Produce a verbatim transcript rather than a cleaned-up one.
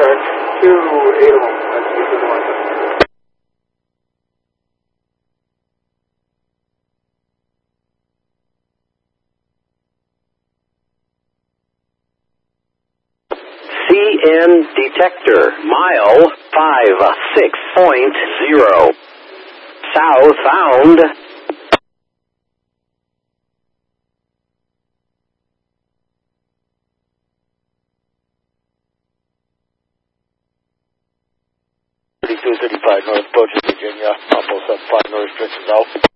discharge to Ada. That's the Martha. C N detector, mile five six point zero. Southbound. thirty-two thirty-five North, approaching Virginia, Alpha seven five, no restrictions out.